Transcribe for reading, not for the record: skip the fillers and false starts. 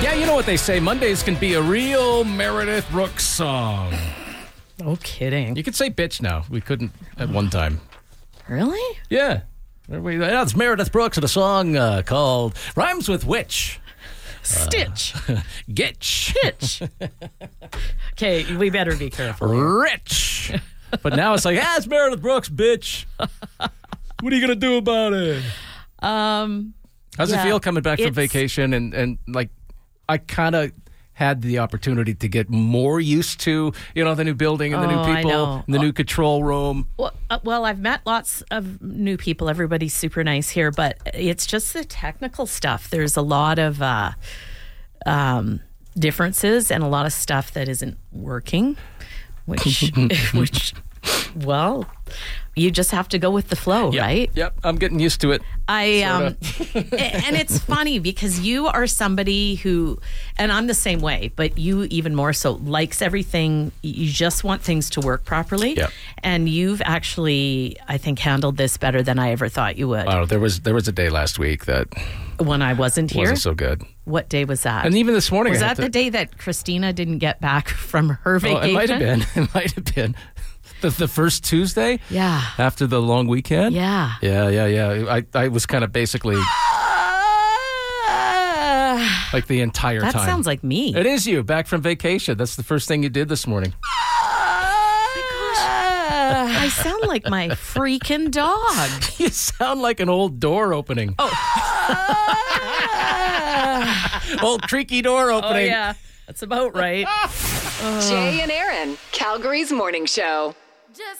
Yeah, you know what they say. Mondays can be a real Meredith Brooks song. No kidding. You could say bitch now. We couldn't at one time. Really? Yeah. That's Meredith Brooks and a song called Rhymes with Witch. Stitch. Getch. Pitch. Okay, we better be careful. Rich. But now it's like, it's Meredith Brooks, bitch. What are you going to do about it? How's it feel coming back from vacation? And like, I kind of had the opportunity to get more used to, the new building and the new people and the new control room. Well, I've met lots of new people. Everybody's super nice here, but it's just the technical stuff. There's a lot of differences and a lot of stuff that isn't working, which you just have to go with the flow, right? Yep, I'm getting used to it. And it's funny because you are somebody who, and I'm the same way, but you even more so, likes everything. You just want things to work properly. Yep. And you've actually, I think, handled this better than I ever thought you would. Oh, there was a day last week that when I wasn't here. Wasn't so good. What day was that? And even this morning, was that the day that Christina didn't get back from her vacation? It might have been. It might have been. The first Tuesday? Yeah. After the long weekend? Yeah. Yeah. I was kind of basically like the entire time. That sounds like me. It is you, back from vacation. That's the first thing you did this morning. Oh my gosh. I sound like my freaking dog. You sound like an old door opening. Oh. Old creaky door opening. Oh, yeah. That's about right. Jay and Aaron, Calgary's morning show. Just